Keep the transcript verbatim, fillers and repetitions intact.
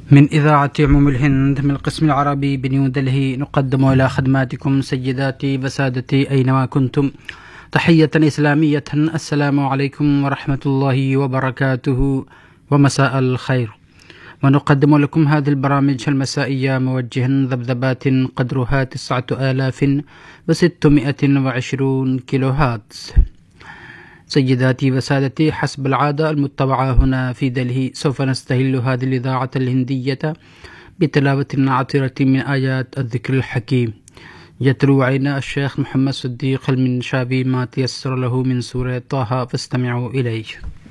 من إذاعة عموم الهند من القسم العربي بنيو دلهي نقدم إلى خدماتكم سيداتي وسادتي أينما كنتم تحية إسلامية. السلام عليكم ورحمة الله وبركاته ومساء الخير. ونقدم لكم هذه البرامج المسائية موجها ذبذبات قدرها تسعة آلاف وستمائة وعشرون كيلو هاتس. سيداتي وسادتي، حسب العادة المتبعة هنا في دلهي سوف نستهل هذه الإذاعة الهندية بتلاوة عطرة من آيات الذكر الحكيم. يتلو علينا الشيخ محمد صديق المنشابي ما تيسر له من سورة طه، فاستمعوا إليه.